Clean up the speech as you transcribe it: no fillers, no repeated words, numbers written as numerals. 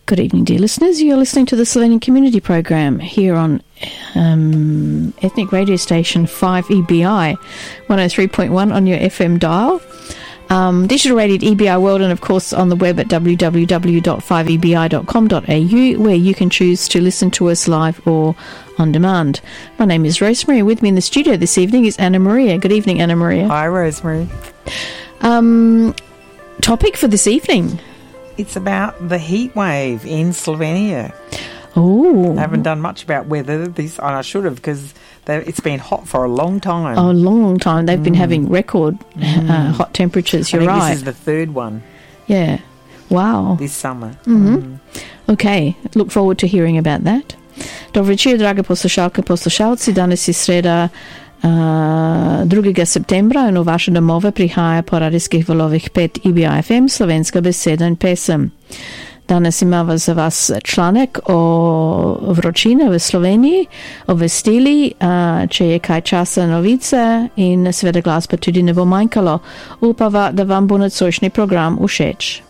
Good evening, dear listeners. You're listening to the Slovenian Community Program here on ethnic radio station 5EBI 103.1 on your FM dial. Digital radio at EBI World, and of course on the web at www.5ebi.com.au, where you can choose to listen to us live or on demand. My name is Rosemary. With me in the studio this evening is Anna Maria. Good evening, Anna Maria. Hi, Rosemary. Topic for this evening? It's about the heat wave in Slovenia. Oh, I haven't done much about weather this, and I should have, because it's been hot for a long time. Oh, a long time. They've been having record hot temperatures. You're right. This is the third one. Yeah. Wow. This summer. Okay. Look forward to hearing about that. Dobro večer, drage poslušalke, poslušalci. Danes je sreda 2. septembra in v vaše domove prihaja po radijskih valovih 5 EBI FM, slovenska beseda in pesem. Danes imamo za vas članek o vročini v Sloveniji, obvestili, če je kaj časa novice in seveda glasba tudi ne bo manjkalo. Upava, da vam bo nocojšnji program všeč.